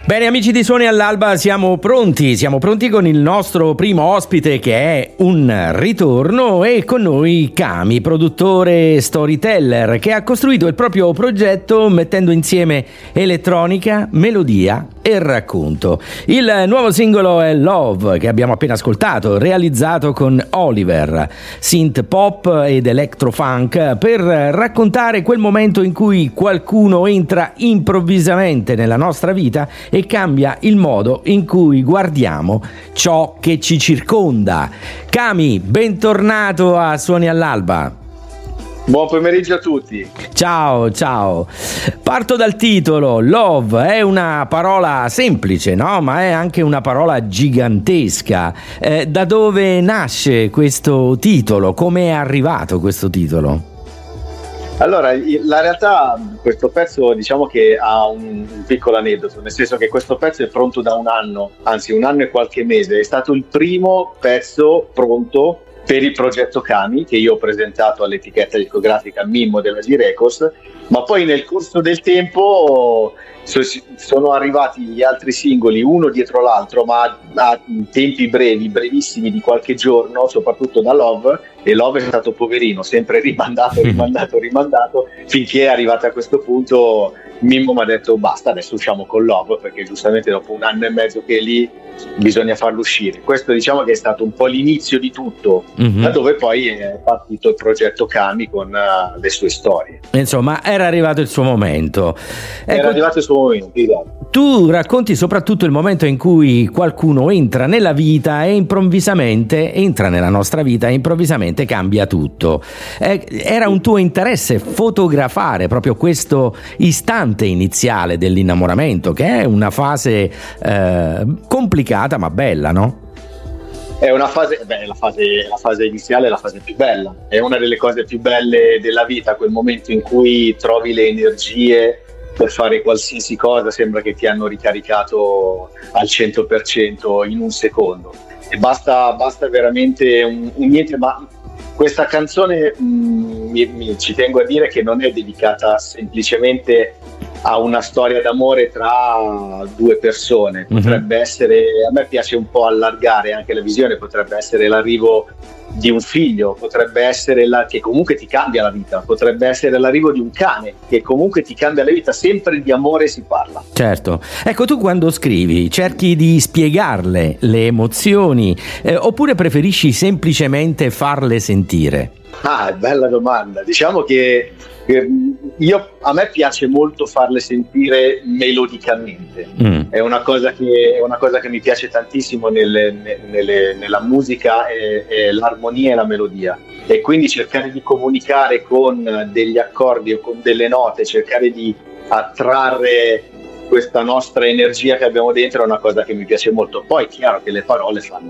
Bene amici di Suoni all'Alba, siamo pronti con il nostro primo ospite che è un ritorno, e con noi Cami, produttore storyteller che ha costruito il proprio progetto mettendo insieme elettronica, melodia e racconto. Il nuovo singolo è Love, che abbiamo appena ascoltato, realizzato con Oliver, synth pop ed electrofunk, per raccontare quel momento in cui qualcuno entra improvvisamente nella nostra vita e cambia il modo in cui guardiamo ciò che ci circonda. Cami, bentornato a Suoni all'Alba. Buon pomeriggio a tutti. Ciao. Parto dal titolo. Love è una parola semplice, no? Ma è anche una parola gigantesca. Da dove nasce questo titolo? Come è arrivato questo titolo? Allora, la realtà questo pezzo diciamo che ha un piccolo aneddoto, nel senso che questo pezzo è pronto da un anno, anzi un anno e qualche mese. È stato il primo pezzo pronto per il progetto Cami, che io ho presentato all'etichetta discografica Mimmo della G-Records, ma poi nel corso del tempo sono arrivati gli altri singoli uno dietro l'altro, ma a tempi brevissimi di qualche giorno, soprattutto da Love, e Love è stato poverino, sempre rimandato, finché è arrivato a questo punto. Mimmo mi ha detto basta, adesso usciamo con Love, perché giustamente dopo un anno e mezzo che è lì bisogna farlo uscire. Questo diciamo che è stato un po' l'inizio di tutto, da dove poi è partito il progetto Cami con le sue storie. Insomma, era arrivato il suo momento. Era arrivato il suo momento, esatto. Tu racconti soprattutto il momento in cui qualcuno entra nella vita e improvvisamente entra nella nostra vita e improvvisamente cambia tutto. Era un tuo interesse fotografare proprio questo istante iniziale dell'innamoramento, che è una fase complicata ma bella, no? È una fase, la fase iniziale è la fase più bella, è una delle cose più belle della vita, quel momento in cui trovi le energie per fare qualsiasi cosa, sembra che ti hanno ricaricato al 100% in un secondo, e basta veramente un niente. Ma questa canzone ci tengo a dire che non è dedicata semplicemente a una storia d'amore tra due persone, potrebbe essere, a me piace un po' allargare anche la visione, potrebbe essere l'arrivo di un figlio, potrebbe essere che comunque ti cambia la vita, potrebbe essere l'arrivo di un cane che comunque ti cambia la vita, sempre di amore si parla. Certo, ecco, tu quando scrivi cerchi di spiegarle le emozioni oppure preferisci semplicemente farle sentire? Bella domanda. Diciamo che a me piace molto farle sentire melodicamente. È una cosa che mi piace tantissimo nella musica, è l'armonia e la melodia, e quindi cercare di comunicare con degli accordi o con delle note, cercare di attrarre questa nostra energia che abbiamo dentro, è una cosa che mi piace molto. Poi chiaro che le parole fanno